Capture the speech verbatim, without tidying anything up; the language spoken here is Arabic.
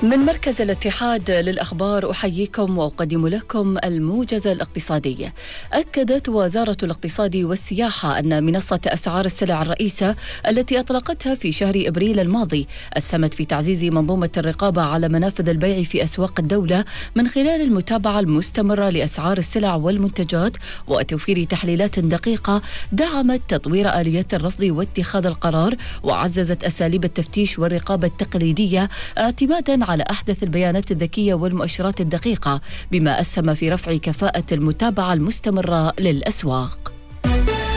من مركز الاتحاد للأخبار أحييكم وأقدم لكم الموجز الاقتصادي. أكدت وزارة الاقتصاد والسياحة أن منصة أسعار السلع الرئيسة التي أطلقتها في شهر إبريل الماضي أسهمت في تعزيز منظومة الرقابة على منافذ البيع في أسواق الدولة من خلال المتابعة المستمرة لأسعار السلع والمنتجات وتوفير تحليلات دقيقة دعمت تطوير آليات الرصد واتخاذ القرار وعززت أساليب التفتيش والرقابة التقليدية اعتمادا على أحدث البيانات الذكية والمؤشرات الدقيقة، بما أسهم في رفع كفاءة المتابعة المستمرة للأسواق.